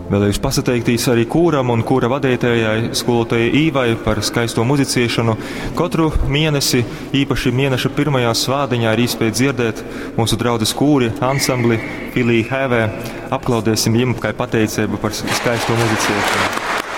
Vēlējos pasateikties arī kūram un kūra vadītājai, skolotājai Īvai par skaisto muzicēšanu. Katru mēnesi, īpaši mēneša pirmajā svādiņā, ir iespēja dzirdēt mūsu draudzes kūri, ansambli Filī Hēvē. Aplaudēsim viņam kā pateicību par skaisto muzicēšanu.